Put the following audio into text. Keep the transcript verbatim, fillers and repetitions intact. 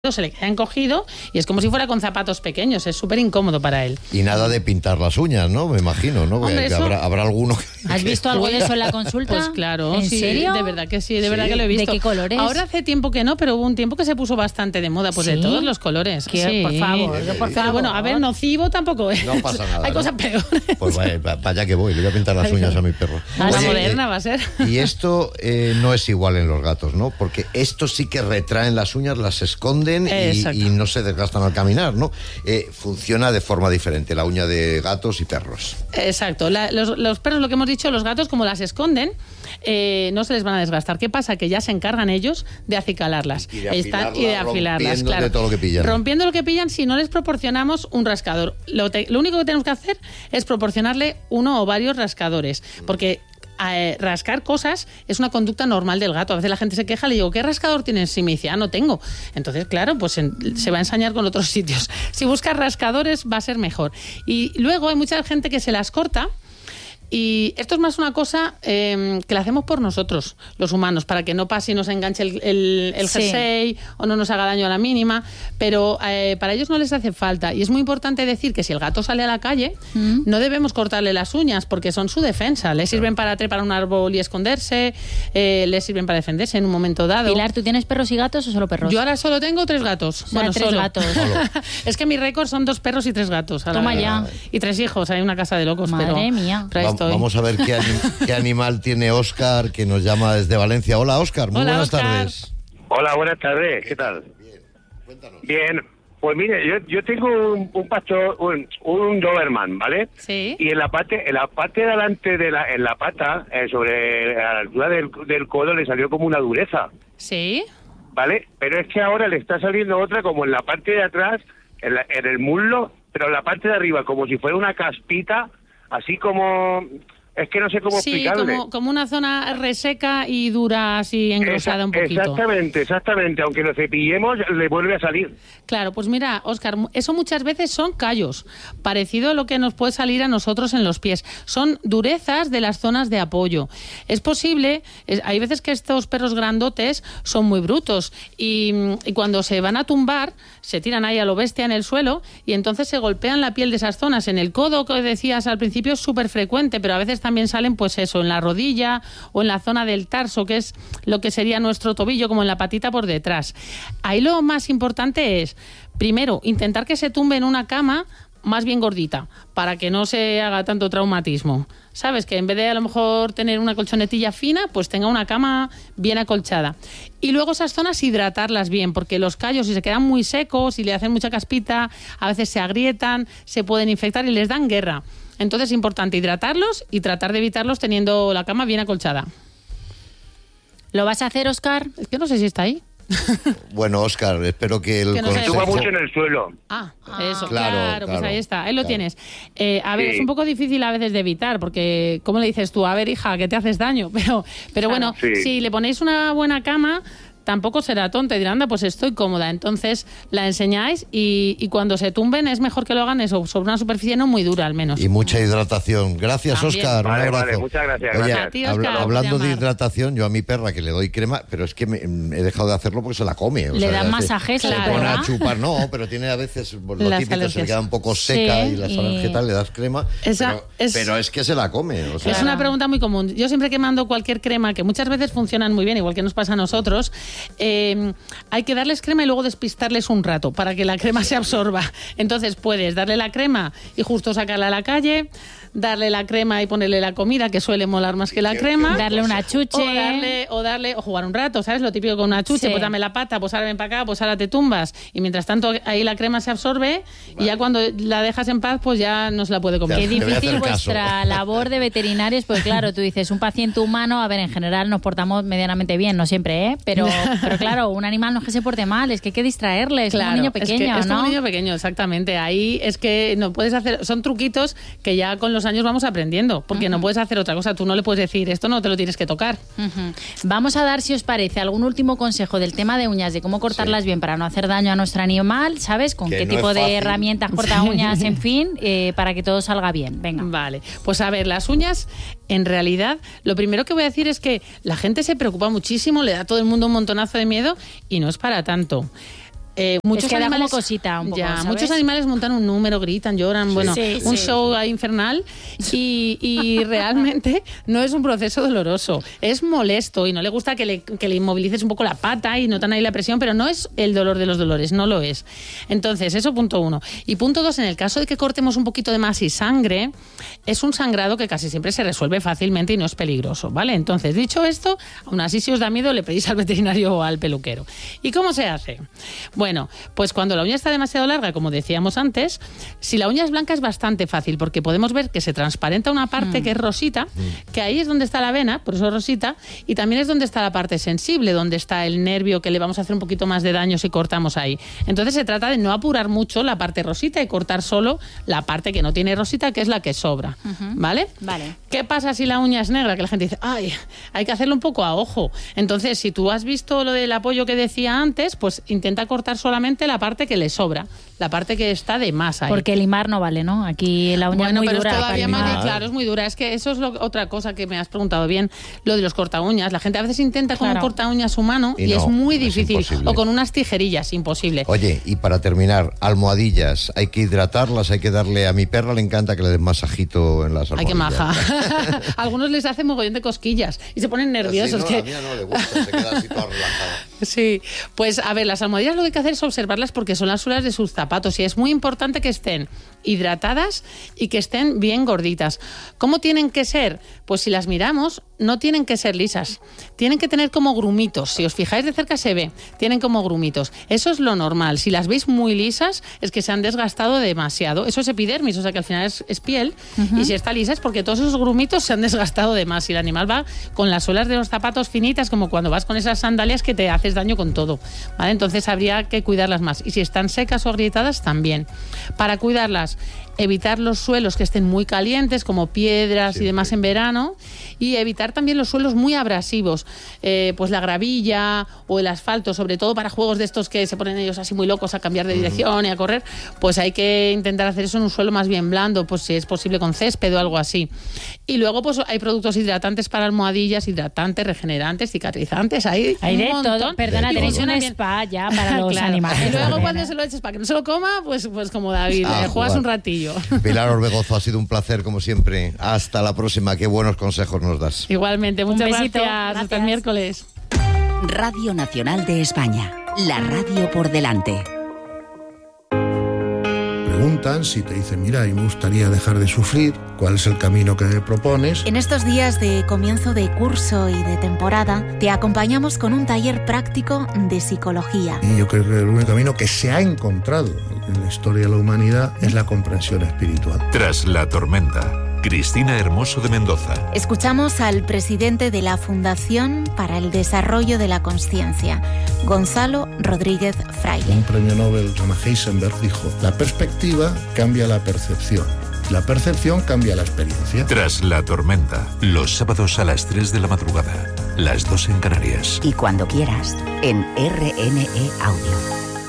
se le queda encogido y es como si fuera con zapatos pequeños, es súper incómodo para él. Y nada de pintar las uñas, ¿no? Me imagino, ¿no? Hombre, que eso... habrá, habrá alguno que... ¿Has visto algo de eso en la consulta? Pues claro, ¿En sí, serio? de verdad que sí, de ¿Sí? verdad que lo he visto. ¿De qué colores? Ahora hace tiempo que no, pero hubo un tiempo que se puso bastante de moda, pues ¿Sí? de todos los colores. ¿Qué? Sí. Por favor, por Pero favor. bueno, a ver, nocivo tampoco es. No pasa nada, Hay ¿no? cosas peores. Pues vaya, vaya que voy, le voy a pintar las uñas a mi perro. A la Oye, moderna eh, va a ser. Y esto eh, no es igual en los gatos, ¿no? Porque estos sí que retraen las uñas, las esconden y, y no se desgastan al caminar, ¿no? Eh, funciona de forma diferente la uña de gatos y perros. Exacto. La, los, los perros, lo que hemos dicho, los gatos, como las esconden, eh, no se les van a desgastar. ¿Qué pasa? Que ya se encargan ellos de acicalarlas. Y de afilarlas, Están, y de afilarlas, rompiendo claro. de todo lo que pillan. Rompiendo lo que pillan si no les proporcionamos un rascador. Lo, te, lo único que tenemos que hacer es proporcionarle uno o varios rascadores. Porque... Eh, rascar cosas es una conducta normal del gato. A veces la gente se queja, le digo, ¿qué rascador tienes? Y me dice, ah, no tengo. Entonces, claro, pues en, se va a ensañar con otros sitios. Si buscas rascadores va a ser mejor. Y luego hay mucha gente que se las corta. Y esto es más una cosa eh, que la hacemos por nosotros, los humanos, para que no pase y nos enganche el, el, el jersey, sí, o no nos haga daño a la mínima, pero eh, para ellos no les hace falta. Y es muy importante decir que si el gato sale a la calle, mm. no debemos cortarle las uñas, porque son su defensa. Le sirven para trepar un árbol y esconderse, eh, le sirven para defenderse en un momento dado. Pilar, ¿tú tienes perros y gatos o solo perros? Yo ahora solo tengo tres gatos. O sea, bueno, tres solo. gatos. Es que mi récord son dos perros y tres gatos. Toma ya. Y tres hijos, hay una casa de locos. Madre pero, mía. Pero Vamos a ver qué, anim qué animal tiene Óscar, que nos llama desde Valencia. Hola, Óscar, muy Hola, buenas Óscar. tardes. Hola, buenas tardes, ¿qué tal? Bien, cuéntanos. Bien, pues mire, yo, yo tengo un, un pastor, un, un Doberman, ¿vale? Sí. Y en la parte en la parte de delante de la, en la pata, eh, sobre a la altura del, del codo, le salió como una dureza, Sí. ¿vale? Pero es que ahora le está saliendo otra como en la parte de atrás, en, la, en el muslo, pero en la parte de arriba, como si fuera una caspita, así como... Es que no sé cómo sí, explicarle. como, como una zona reseca y dura, así engrosada Esa, un poquito. Exactamente, exactamente. Aunque lo cepillemos, le vuelve a salir. Claro, pues mira, Óscar, eso muchas veces son callos, parecido a lo que nos puede salir a nosotros en los pies. Son durezas de las zonas de apoyo. Es posible, es, hay veces que estos perros grandotes son muy brutos y, y cuando se van a tumbar, se tiran ahí a lo bestia en el suelo y entonces se golpean la piel de esas zonas. En el codo, que decías al principio, es súper frecuente, pero a veces también salen, pues eso, en la rodilla o en la zona del tarso, que es lo que sería nuestro tobillo, como en la patita por detrás. Ahí lo más importante es, primero, intentar que se tumbe en una cama más bien gordita, para que no se haga tanto traumatismo. ¿Sabes? Que en vez de a lo mejor tener una colchonetilla fina, pues tenga una cama bien acolchada. Y luego esas zonas hidratarlas bien, porque los callos, si se quedan muy secos y le hacen mucha caspita, a veces se agrietan, se pueden infectar y les dan guerra. Entonces es importante hidratarlos y tratar de evitarlos teniendo la cama bien acolchada. ¿Lo vas a hacer, Óscar? Es que no sé si está ahí. Bueno, Óscar, espero que el Que no se Suba consejo... mucho en el suelo. Ah, Ah, eso, claro, claro, pues claro, ahí está, ahí lo claro. tienes. Eh, a ver, Sí. es un poco difícil a veces de evitar, porque, ¿cómo le dices tú? A ver, hija, que te haces daño, pero, pero bueno, Sí. si le ponéis una buena cama, tampoco será tonta y dirá, anda, pues estoy cómoda. Entonces la enseñáis y, y cuando se tumben es mejor que lo hagan eso, sobre una superficie no muy dura al menos. Y mucha hidratación. Gracias, También. Óscar. Un Vale, abrazo. vale, muchas gracias, Oye, gracias. A ti, habla- Óscar, por hablando de llamar. hidratación, yo a mi perra que le doy crema, pero es que me, he dejado de hacerlo porque se la come. O Le sea, dan hace- masajes, Se claro. pone a ¿verdad? chupar. No, pero tiene a veces lo Las típico, se le alergias. queda un poco seca Sí, y las y- alergias le das crema. Esa pero, es- pero es que se la come. O sea, Es una pregunta muy común. Yo siempre que mando cualquier crema, que muchas veces funcionan muy bien, igual que nos pasa a nosotros, eh, hay que darles crema y luego despistarles un rato para que la crema se absorba. Entonces puedes darle la crema y justo sacarla a la calle, darle la crema y ponerle la comida, que suele molar más que la crema. Darle una chuche. O darle, o darle, o jugar un rato, ¿sabes? Lo típico con una chuche, Sí. pues dame la pata, pues ahora ven para acá, pues ahora te tumbas. Y mientras tanto ahí la crema se absorbe y ya cuando la dejas en paz, pues ya no se la puede comer. Qué Te voy a difícil hacer caso. vuestra labor de veterinarios, pues claro, tú dices, un paciente humano, a ver, en general nos portamos medianamente bien, no siempre, ¿eh? Pero, pero claro, un animal no es que se porte mal, es que hay que distraerle, es como un niño es pequeño, que es como ¿no? un niño pequeño, exactamente. Ahí es que no puedes hacer, son truquitos que ya con los años vamos aprendiendo, porque uh-huh. no puedes hacer otra cosa. Tú no le puedes decir, esto no te lo tienes que tocar. Uh-huh. Vamos a dar, si os parece, algún último consejo del tema de uñas, de cómo cortarlas sí. bien para no hacer daño a nuestro animal, ¿sabes? Con que qué no tipo de fácil. herramientas corta uñas, en fin, eh, para que todo salga bien. Venga. Vale, pues a ver, las uñas, en realidad, lo primero que voy a decir es que la gente se preocupa muchísimo, le da a todo el mundo un montonazo de miedo y no es para tanto. Eh, muchos es que animales, da como cosita un poco, ya, ¿sabes? muchos animales montan un número, gritan, lloran, sí. bueno, sí, un sí. show infernal y, y realmente no es un proceso doloroso, es molesto y no le gusta que le, que le inmovilices un poco la pata y notan ahí la presión, pero no es el dolor de los dolores, no lo es. Entonces, eso punto uno. Y punto dos, en el caso de que cortemos un poquito de más y sangre, es un sangrado que casi siempre se resuelve fácilmente y no es peligroso, ¿vale? Entonces, dicho esto, aún así si os da miedo le pedís al veterinario o al peluquero. ¿Y cómo se hace? Bueno, pues cuando la uña está demasiado larga, como decíamos antes, si la uña es blanca es bastante fácil, porque podemos ver que se transparenta una parte mm. que es rosita, mm. que ahí es donde está la vena, por eso es rosita, y también es donde está la parte sensible, donde está el nervio que le vamos a hacer un poquito más de daño si cortamos ahí. Entonces se trata de no apurar mucho la parte rosita y cortar solo la parte que no tiene rosita, que es la que sobra, uh-huh. ¿vale? Vale. ¿Qué pasa si la uña es negra? Que la gente dice, ay, hay que hacerlo un poco a ojo. Entonces, si tú has visto lo del apoyo que decía antes, pues intenta cortar solamente la parte que le sobra, la parte que está de más ahí. Porque limar no vale, ¿no? Aquí la uña bueno, es muy pero dura. Es todavía para más, claro, es muy dura. Es que eso es lo, otra cosa que me has preguntado bien, lo de los corta uñas. La gente a veces intenta con claro. un corta uñas humano y, y no, es muy difícil. Es o con unas tijerillas, imposible. Oye, y para terminar, almohadillas, hay que hidratarlas, hay que darle, a mi perra le encanta que le den masajito en las almohadillas. Ay, qué maja. A algunos les hace mogollón de cosquillas y se ponen nerviosos. Sí, no, que... a mí no le gusta, se queda así toda relajada. Sí, pues a ver, las almohadillas lo que hay que hacer es observarlas porque son las suelas de sus zapatos y es muy importante que estén hidratadas y que estén bien gorditas. ¿Cómo tienen que ser? Pues si las miramos, no tienen que ser lisas, tienen que tener como grumitos. Si os fijáis de cerca se ve, tienen como grumitos. Eso es lo normal. Si las veis muy lisas es que se han desgastado demasiado. Eso es epidermis, o sea que al final es, es piel. Uh-huh. Y si está lisa es porque todos esos grumitos se han desgastado de más. Y el animal va con las suelas de los zapatos finitas, como cuando vas con esas sandalias que te haces daño con todo, ¿vale? Entonces habría que cuidarlas más. Y si están secas o agrietadas, también. Para cuidarlas, evitar los suelos que estén muy calientes, como piedras sí, y demás sí. en verano, y evitar también los suelos muy abrasivos, eh, pues la gravilla o el asfalto, sobre todo para juegos de estos que se ponen ellos así muy locos a cambiar de dirección uh-huh. y a correr, pues hay que intentar hacer eso en un suelo más bien blando, pues si es posible con césped o algo así. Y luego pues hay productos hidratantes para almohadillas, hidratantes, regenerantes, cicatrizantes, hay, hay de un montón. todo. Perdona, de tenéis todo. un spa ya para los claro. animales. Y luego cuando se lo eches para que no se lo coma, pues, pues como David, ah, eh, juegas un ratillo. Pilar Orbegozo, ha sido un placer como siempre. Hasta la próxima, qué buenos consejos nos das. Igualmente, muchas besito, gracias. gracias. Hasta el miércoles. Radio Nacional de España, la radio por delante. Preguntan si te dicen, mira, y me gustaría dejar de sufrir, ¿cuál es el camino que me propones? En estos días de comienzo de curso y de temporada, te acompañamos con un taller práctico de psicología. Y yo creo que el único camino que se ha encontrado en la historia de la humanidad es la comprensión espiritual. Tras la tormenta. Cristina Hermoso de Mendoza. Escuchamos al presidente de la Fundación para el Desarrollo de la Consciencia, Gonzalo Rodríguez Fraile. Un premio Nobel, Thomas Heisenberg, dijo, la perspectiva cambia la percepción. La percepción cambia la experiencia. Tras la tormenta, los sábados a las tres de la madrugada, las dos en Canarias. Y cuando quieras, en R N E Audio.